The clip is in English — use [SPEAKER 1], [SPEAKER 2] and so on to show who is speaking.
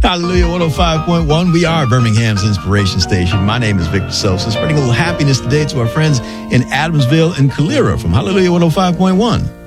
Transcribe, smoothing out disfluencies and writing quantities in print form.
[SPEAKER 1] Hallelujah 105.1. We are Birmingham's inspiration station. My name is Victor Sosa, spreading a little happiness today to our friends in Adamsville and Calera from Hallelujah 105.1.